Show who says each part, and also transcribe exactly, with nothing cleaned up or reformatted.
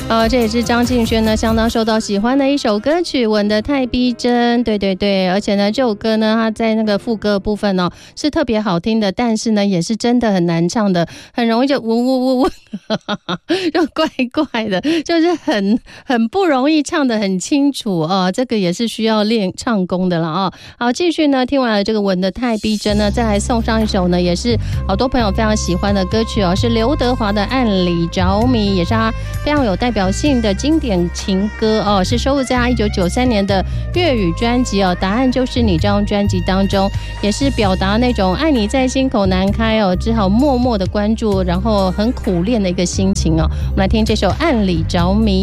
Speaker 1: 呃，这也是张敬轩呢相当受到喜欢的一首歌曲，吻得太逼真。对对对，而且呢这首歌呢它在那个副歌部分哦是特别好听的，但是呢也是真的很难唱的，很容易就呜呜呜呜就怪怪的，就是很很不容易唱得很清楚哦，这个也是需要练唱功的了哦。好，继续呢听完了这个吻得太逼真呢，再来送上一首呢也是好多朋友非常喜欢的歌曲哦，是刘德华的《暗里着迷》，也是他非常有代表性的经典情歌哦，是收录在他一九九三年的粤语专辑哦，答案就是你这张专辑当中，也是表达那种爱你在心口难开哦，只好默默的关注，然后很苦练的一个心情哦。我们来听这首《暗里着迷》。